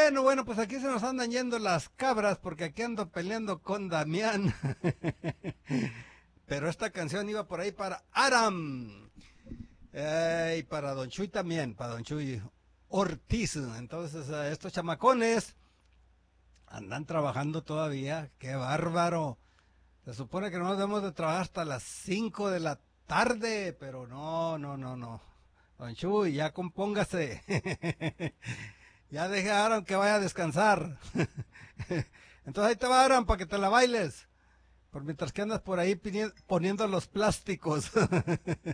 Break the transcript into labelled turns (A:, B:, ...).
A: Bueno, pues aquí se nos andan yendo las cabras porque aquí ando peleando con Damián. Pero esta canción iba por ahí para Aram. Y para Don Chuy también, para Don Chuy Ortiz. Entonces, estos chamacones andan trabajando todavía. ¡Qué bárbaro! Se supone que no debemos de trabajar hasta las 5 de la tarde, pero no, no, no, no. Don Chuy, ya compóngase. Ya deje a Aram que vaya a descansar. Entonces ahí te va Aram para que te la bailes. Por mientras que andas por ahí poniendo los plásticos.